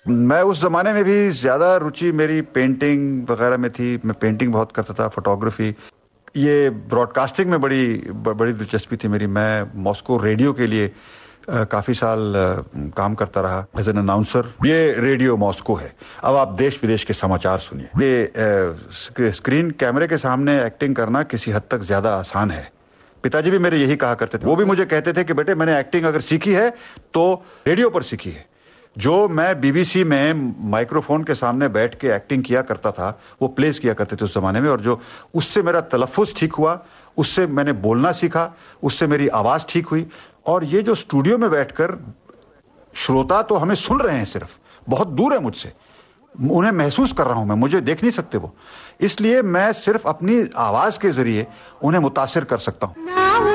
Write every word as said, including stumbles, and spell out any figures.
मैं उस ज़माने में भी ज़्यादा रुचि मेरी पेंटिंग वगैरह में थी। मैं पेंटिंग बहुत करता था, फोटोग्राफी। ये ब्रॉडकास्टिंग में बड़ी बड़ी दिलचस्पी थी मेरी। मैं मॉस्को रेडियो के लिए काफ़ी साल आ, काम करता रहा एज एन अनाउंसर। ये रेडियो मॉस्को है। अब आप देश विदेश के समाचार सुनिए। ये आ, स्क्रीन कैमरे के सामने एक्टिंग करना किसी हद तक ज़्यादा आसान है। पिताजी भी मेरे यही कहा करते थे। वो भी मुझे कहते थे कि बेटे मैंने एक्टिंग अगर सीखी है तो रेडियो पर सीखी है। जो मैं बीबीसी में माइक्रोफोन के सामने बैठ के एक्टिंग किया करता था, वो प्लेस किया करते थे उस जमाने में, और जो उससे मेरा तलफ़्फ़ुज़ ठीक हुआ, उससे मैंने बोलना सीखा, उससे मेरी आवाज़ ठीक हुई। और ये जो स्टूडियो में बैठकर श्रोता तो हमें सुन रहे हैं, सिर्फ बहुत दूर है मुझसे, उन्हें महसूस कर रहा हूं मैं, मुझे देख नहीं सकते वो, इसलिए मैं सिर्फ अपनी आवाज़ के जरिए उन्हें मुतासिर कर सकता हूं।